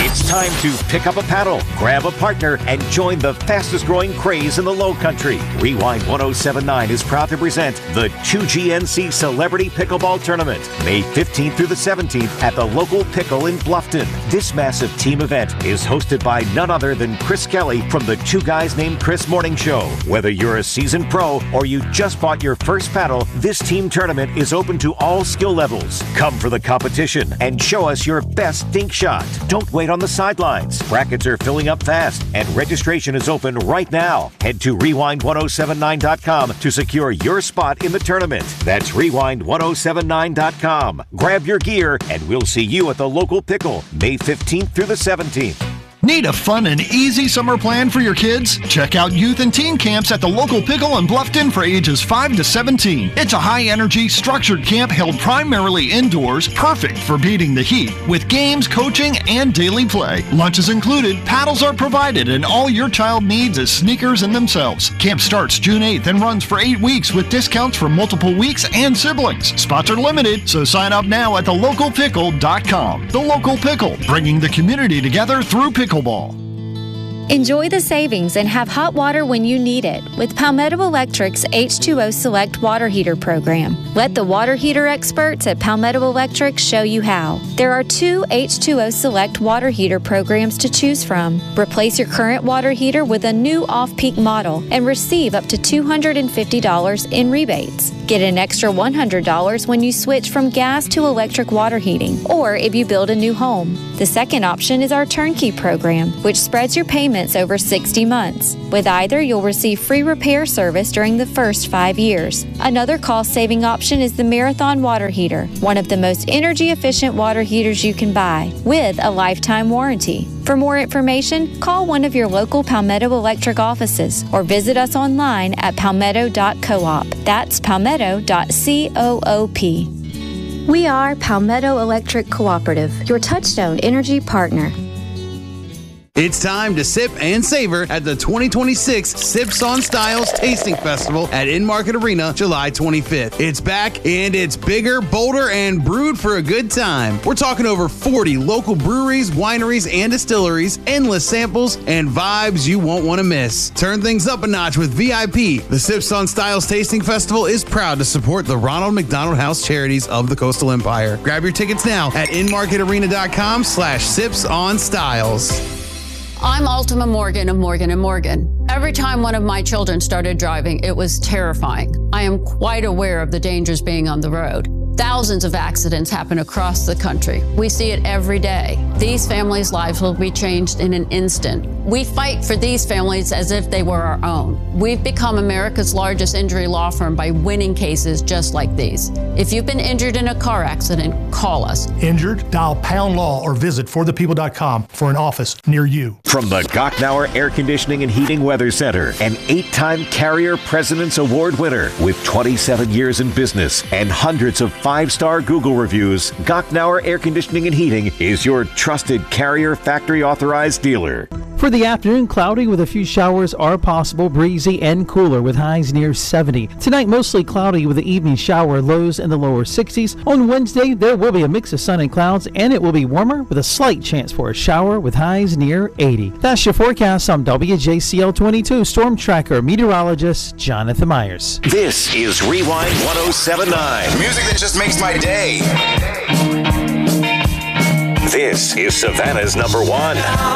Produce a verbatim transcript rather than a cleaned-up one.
It's time to pick up a paddle, grab a partner, and join the fastest growing craze in the Low Country. Rewind ten seventy-nine is proud to present the two G N C Celebrity Pickleball Tournament, May fifteenth through the seventeenth at the local Pickle in Bluffton. This massive team event is hosted by none other than Chris Kelly from the Two Guys Named Chris Morning Show. Whether you're a seasoned pro or you just bought your first paddle, this team tournament is open to all skill levels. Come for the competition and show us your best dink shot. Don't wait on the sidelines. Brackets are filling up fast and registration is open right now. Head to rewind ten seventy-nine dot com to secure your spot in the tournament. That's rewind ten seventy-nine dot com. Grab your gear and we'll see you at the local Pickle, May fifteenth through the seventeenth. Need a fun and easy summer plan for your kids? Check out youth and teen camps at the local Pickle in Bluffton for ages five to seventeen. It's a high-energy, structured camp held primarily indoors, perfect for beating the heat, with games, coaching, and daily play. Lunch is included, paddles are provided, and all your child needs is sneakers and themselves. Camp starts June eighth and runs for eight weeks with discounts for multiple weeks and siblings. Spots are limited, so sign up now at the local pickle dot com. The Local Pickle, bringing the community together through pickleball. Enjoy the savings and have hot water when you need it with Palmetto Electric's H two O Select Water Heater program. Let the water heater experts at Palmetto Electric show you how. There are two H two O Select water heater programs to choose from. Replace your current water heater with a new off-peak model and receive up to two hundred fifty dollars in rebates. Get an extra one hundred dollars when you switch from gas to electric water heating or if you build a new home. The second option is our turnkey program, which spreads your payments over sixty months. With either, you'll receive free repair service during the first five years. Another cost-saving option is the Marathon Water Heater, one of the most energy-efficient water heaters you can buy, with a lifetime warranty. For more information, call one of your local Palmetto Electric offices or visit us online at palmetto dot coop. That's palmetto dot coop. We are Palmetto Electric Cooperative, your Touchstone Energy partner. It's time to sip and savor at the twenty twenty-six Sips on Styles Tasting Festival at In-Market Arena, July twenty-fifth. It's back and it's bigger, bolder, and brewed for a good time. We're talking over forty local breweries, wineries, and distilleries, endless samples, and vibes you won't want to miss. Turn things up a notch with V I P. The Sips on Styles Tasting Festival is proud to support the Ronald McDonald House Charities of the Coastal Empire. Grab your tickets now at inmarketarena dot com slash sips on styles. I'm Ultima Morgan of Morgan and Morgan. Every time one of my children started driving, it was terrifying. I am quite aware of the dangers being on the road. Thousands of accidents happen across the country. We see it every day. These families' lives will be changed in an instant. We fight for these families as if they were our own. We've become America's largest injury law firm by winning cases just like these. If you've been injured in a car accident, call us. Injured? Dial pound law or visit for the people dot com for an office near you. From the Gochnauer Air Conditioning and Heating Weather Center, an eight-time Carrier President's Award winner with twenty-seven years in business and hundreds of five-star Google reviews, Gochnauer Air Conditioning and Heating is your trusted Carrier factory-authorized dealer. For the afternoon, cloudy with a few showers are possible, breezy and cooler with highs near seventy. Tonight, mostly cloudy with the evening shower, lows in the lower sixties. On Wednesday, there will be a mix of sun and clouds, and it will be warmer with a slight chance for a shower with highs near eighty. That's your forecast. I'm W J C L twenty-two Storm Tracker meteorologist Jonathan Myers. This is Rewind ten seventy-nine. Music that just makes my day. This is Savannah's number one.